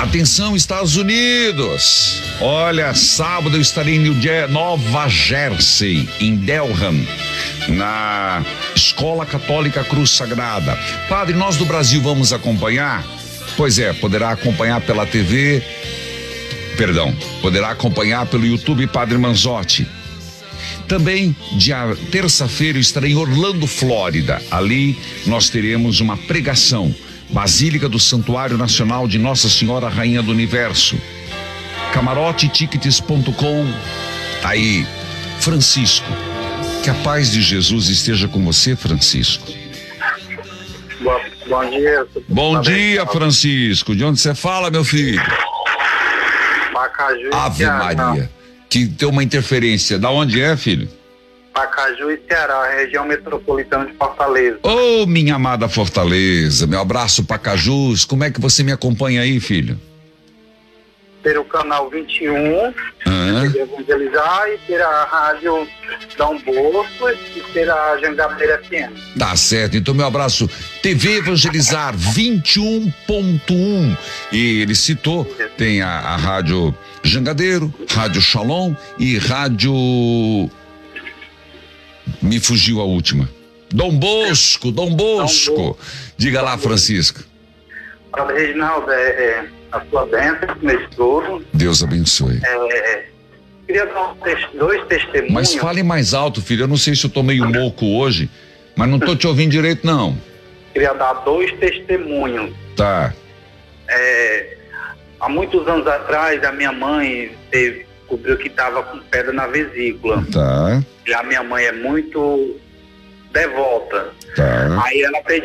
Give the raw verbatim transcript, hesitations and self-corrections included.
Atenção, Estados Unidos. Olha, sábado eu estarei em New Jer- Nova Jersey, em Delham, na Escola Católica Cruz Sagrada. Padre, nós do Brasil vamos acompanhar? Pois é, poderá acompanhar pela T V, perdão, poderá acompanhar pelo YouTube Padre Manzotti. Também, dia terça-feira, eu estarei em Orlando, Flórida. Ali nós teremos uma pregação. Basílica do Santuário Nacional de Nossa Senhora Rainha do Universo. camarote tickets ponto com. Tá aí. Francisco, que a paz de Jesus esteja com você, Francisco. Bom, bom dia. Bom dia, Francisco. De onde você fala, meu filho? Pacaju e Ave Ceará. Maria. Que tem uma interferência. Da onde é, filho? Pacaju e Ceará, região metropolitana de Fortaleza. Ô, oh, minha amada Fortaleza, meu abraço, Pacajus. Como é que você me acompanha aí, filho? Pelo canal vinte e um, Ah. de Evangelizar, e pela rádio Dom Bosco e pela Jangadeira F M. Tá certo, então meu abraço, T V Evangelizar vinte e um ponto um. E ele citou, tem a, a rádio Jangadeiro, rádio Shalom e rádio... Me fugiu a última. Dom Bosco, Dom Bosco. Dom Bosco. Diga lá, Francisco. Padre Reginaldo, é, é, a sua bênção, meu esposo. Deus abençoe. É, queria dar um tes- dois testemunhos. Mas fale mais alto, filho. Eu não sei se eu tô meio louco hoje, mas não tô te ouvindo direito, não. Queria dar dois testemunhos. Tá. É, há muitos anos atrás, a minha mãe teve, descobriu que estava com pedra na vesícula. Tá. E a minha mãe é muito devota. Tá. Aí ela pediu